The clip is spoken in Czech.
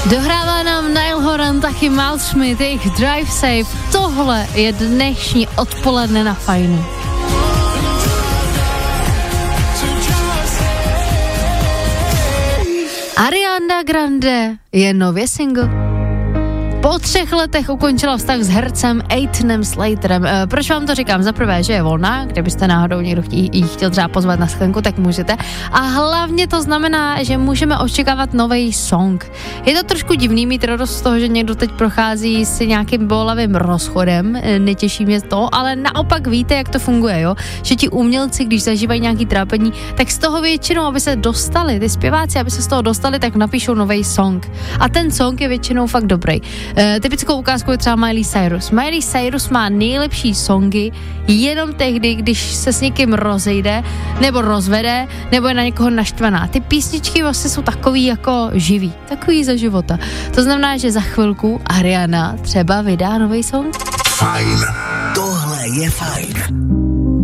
Dohrává nám Niall Horan, taky Mal Smith, jejich Drive Safe. Tohle je dnešní odpoledne na Fajnu. Ariana Grande je nově single. Po 3 letech ukončila vztah s hercem Ethanem Slaterem. Proč vám to říkám? Za prvé, že je volná, kdybyste náhodou někdo jí chtěl třeba pozvat na shlenku, tak můžete. A hlavně to znamená, že můžeme očekávat nový song. Je to trošku divný mít radost z toho, že někdo teď prochází s nějakým bolavým rozchodem, netěší mě to, ale naopak víte, jak to funguje, jo? Že ti umělci, když zažívají nějaký trápení, tak z toho většinou, aby se dostali, ty zpěváci, aby se z toho dostali, tak napíšou nový song. A ten song je většinou fakt dobrý. Typickou ukázkou je třeba Miley Cyrus. Miley Cyrus má nejlepší songy jenom tehdy, když se s někým rozejde, nebo rozvede, nebo je na někoho naštvaná. Ty písničky vlastně jsou takový jako živý, takový za života. To znamená, že za chvilku Ariana třeba vydá nový song. Fajn. Tohle je fajn.